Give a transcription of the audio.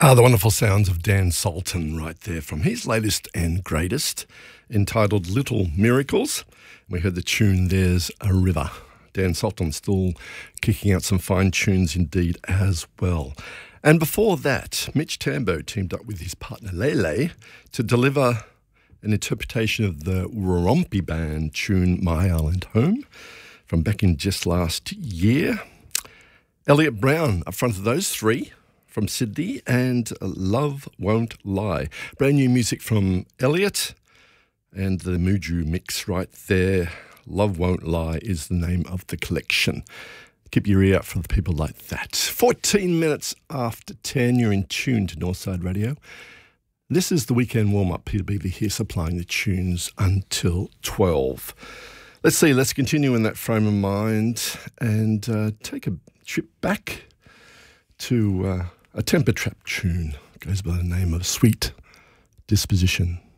The wonderful sounds of Dan Sultan right there from his latest and greatest, entitled Little Miracles. We heard the tune There's a River. Dan Sultan still kicking out some fine tunes indeed as well. And before that, Mitch Tambo teamed up with his partner Lele to deliver an interpretation of the Warumpi Band tune My Island Home from back in just last year. Elliot Brown up front of those three from Sydney, and Love Won't Lie. Brand new music from Elliot and the Muju mix right there. Love Won't Lie is the name of the collection. Keep your ear out for the people like that. 14 minutes after 10, you're in tune to Northside Radio. This is the weekend warm-up. Peter Beaver here supplying the tunes until 12. Let's continue in that frame of mind and take a trip back to a Temper Trap tune. It goes by the name of Sweet Disposition.